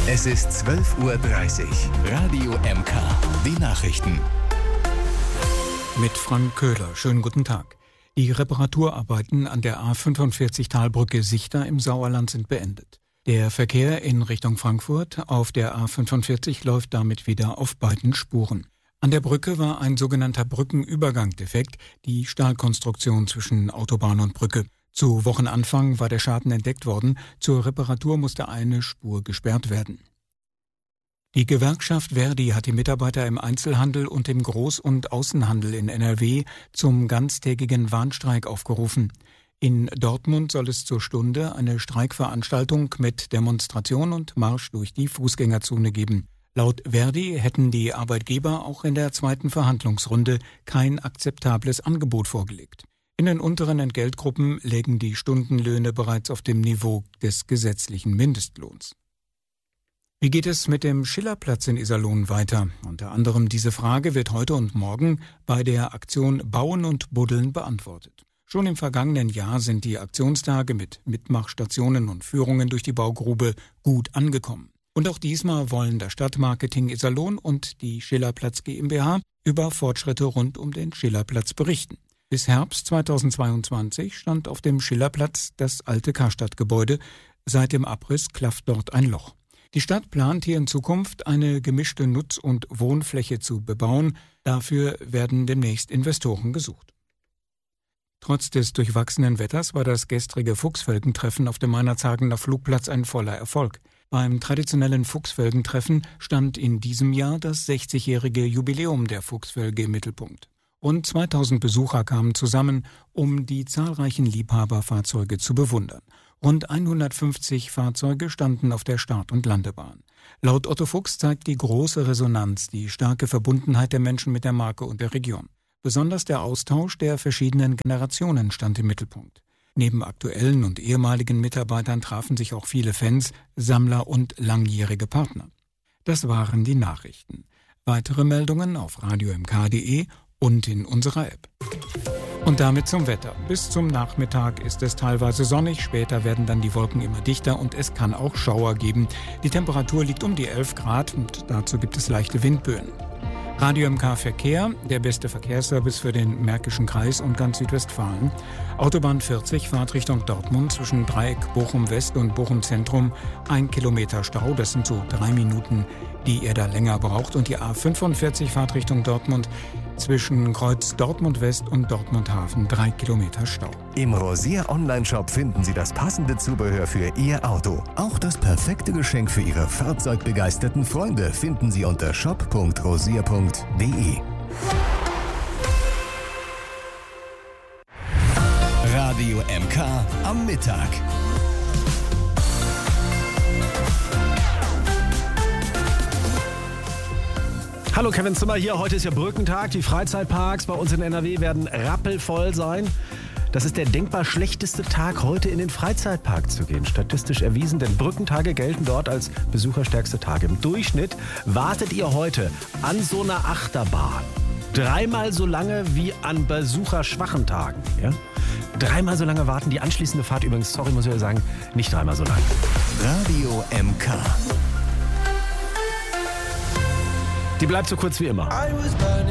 Es ist 12:30 Uhr. Radio MK. Die Nachrichten. Mit Frank Köhler. Schönen guten Tag. Die Reparaturarbeiten an der A45 Talbrücke Sichter im Sauerland sind beendet. Der Verkehr in Richtung Frankfurt auf der A45 läuft damit wieder auf beiden Spuren. An der Brücke war ein sogenannter Brückenübergang defekt, die Stahlkonstruktion zwischen Autobahn und Brücke. Zu Wochenanfang war der Schaden entdeckt worden. Zur Reparatur musste eine Spur gesperrt werden. Die Gewerkschaft ver.di hat die Mitarbeiter im Einzelhandel und im Groß- und Außenhandel in NRW zum ganztägigen Warnstreik aufgerufen. In Dortmund soll es zur Stunde eine Streikveranstaltung mit Demonstration und Marsch durch die Fußgängerzone geben. Laut ver.di hätten die Arbeitgeber auch in der zweiten Verhandlungsrunde kein akzeptables Angebot vorgelegt. In den unteren Entgeltgruppen lägen die Stundenlöhne bereits auf dem Niveau des gesetzlichen Mindestlohns. Wie geht es mit dem Schillerplatz in Iserlohn weiter? Unter anderem diese Frage wird heute und morgen bei der Aktion Bauen und Buddeln beantwortet. Schon im vergangenen Jahr sind die Aktionstage mit Mitmachstationen und Führungen durch die Baugrube gut angekommen. Und auch diesmal wollen das Stadtmarketing Iserlohn und die Schillerplatz GmbH über Fortschritte rund um den Schillerplatz berichten. Bis Herbst 2022 stand auf dem Schillerplatz das alte Karstadt-Gebäude. Seit dem Abriss klafft dort ein Loch. Die Stadt plant hier in Zukunft eine gemischte Nutz- und Wohnfläche zu bebauen. Dafür werden demnächst Investoren gesucht. Trotz des durchwachsenen Wetters war das gestrige Fuchsfeldentreffen auf dem Meinerzhagener Flugplatz ein voller Erfolg. Beim traditionellen Fuchsfeldentreffen stand in diesem Jahr das 60-jährige Jubiläum der Fuchsfelge im Mittelpunkt. Rund 2000 Besucher kamen zusammen, um die zahlreichen Liebhaberfahrzeuge zu bewundern. Rund 150 Fahrzeuge standen auf der Start- und Landebahn. Laut Otto Fuchs zeigt die große Resonanz die starke Verbundenheit der Menschen mit der Marke und der Region. Besonders der Austausch der verschiedenen Generationen stand im Mittelpunkt. Neben aktuellen und ehemaligen Mitarbeitern trafen sich auch viele Fans, Sammler und langjährige Partner. Das waren die Nachrichten. Weitere Meldungen auf radiomk.de und in unserer App. Und damit zum Wetter. Bis zum Nachmittag ist es teilweise sonnig, später werden dann die Wolken immer dichter und es kann auch Schauer geben. Die Temperatur liegt um die 11 Grad und dazu gibt es leichte Windböen. Radio MK Verkehr, der beste Verkehrsservice für den Märkischen Kreis und ganz Südwestfalen. Autobahn 40, Fahrtrichtung Dortmund zwischen Dreieck Bochum West und Bochum Zentrum. 1 Kilometer Stau, das sind so 3 Minuten, die ihr da länger braucht. Und die A45, Fahrtrichtung Dortmund zwischen Kreuz Dortmund West und Dortmund Hafen. 3 Kilometer Stau. Im Rosier Online-Shop finden Sie das passende Zubehör für Ihr Auto. Auch das perfekte Geschenk für Ihre fahrzeugbegeisterten Freunde finden Sie unter shop.rosier.de. Radio MK am Mittag. Hallo, Kevin Zimmer hier. Heute ist ja Brückentag. Die Freizeitparks bei uns in NRW werden rappelvoll sein. Das ist der denkbar schlechteste Tag, heute in den Freizeitpark zu gehen. Statistisch erwiesen, denn Brückentage gelten dort als besucherstärkste Tage. Im Durchschnitt wartet ihr heute an so einer Achterbahn 3-mal so lange wie an besucherschwachen Tagen. Ja? 3-mal so lange warten. Die anschließende Fahrt übrigens, sorry, muss ich ja sagen, nicht 3-mal so lang. Radio MK. Die bleibt so kurz wie immer.